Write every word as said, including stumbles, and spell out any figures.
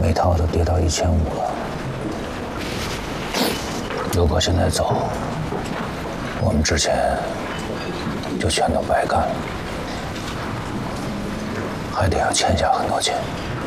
每套都跌到一千五了。如果现在走，我们之前就全都白干了，还得要欠下很多钱。